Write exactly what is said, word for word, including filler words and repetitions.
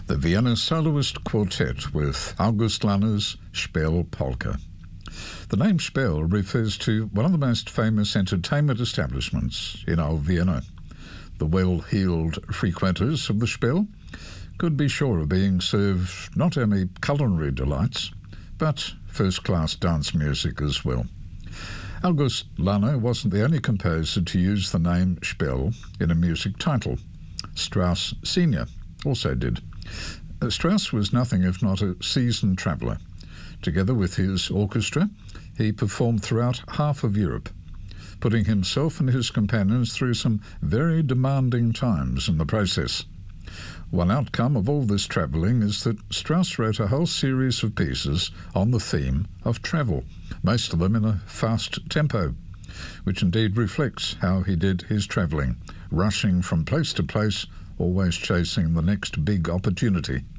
the Vienna Soloist Quartet with August Lanner's Spiel Polka. The name Spiel refers to one of the most famous entertainment establishments in old Vienna. The well-heeled frequenters of the Spiel could be sure of being served not only culinary delights, but first-class dance music as well. August Lanner wasn't the only composer to use the name Spiel in a music title. Strauss Senior also did. Strauss was nothing if not a seasoned traveller. Together with his orchestra, he performed throughout half of Europe, putting himself and his companions through some very demanding times in the process. One outcome of all this travelling is that Strauss wrote a whole series of pieces on the theme of travel, most of them in a fast tempo, which indeed reflects how he did his travelling, rushing from place to place, always chasing the next big opportunity.